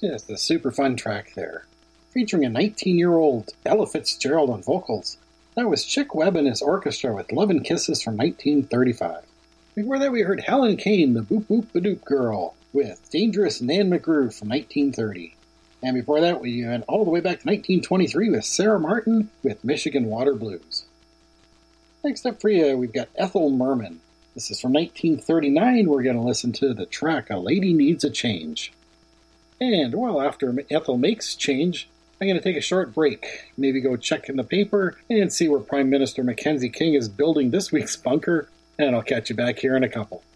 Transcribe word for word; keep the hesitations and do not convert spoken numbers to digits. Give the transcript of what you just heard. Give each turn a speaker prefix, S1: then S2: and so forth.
S1: Yes, the super fun track there. Featuring a nineteen-year-old Ella Fitzgerald on vocals. That was Chick Webb and his orchestra with Love and Kisses from nineteen thirty-five. Before that we heard Helen Kane, the Boop Boop Badoop Girl, with Dangerous Nan McGrew from nineteen thirty. And before that we went all the way back to nineteen twenty-three with Sarah Martin with Michigan Water Blues. Next up for you, we've got Ethel Merman. This is from nineteen thirty-nine. We're going to listen to the track A Lady Needs a Change. And, well, after Ethel makes change, I'm going to take a short break. Maybe go check in the paper and see where Prime Minister Mackenzie King is building this week's bunker. And I'll catch you back here in a couple.